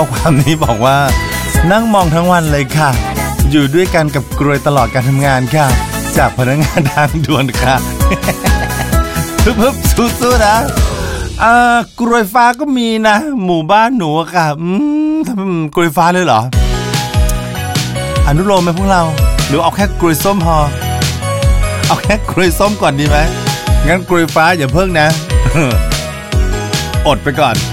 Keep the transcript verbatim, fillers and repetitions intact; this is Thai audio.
ข้อความนี้บอกว่านั่งมองทั้งวันเลยค่ะอยู่ด้วยกันกับกรวยตลอดการทำงานค่ะจากพนักงานทางด่วนค่ะฮึบๆสู้ๆนะอ่ากรวยฟ้าก็มีนะหมู่บ้านหนูค่ะอืมทำกรวยฟ้าเลยเหรออนุโลมไหมพวกเราหรือเอาแค่กรวยส้มพอเอาแค่กรวยส้มก่อนดีไหมงั้นกรวยฟ้าอย่าเพิ่งนะอดไปก่อน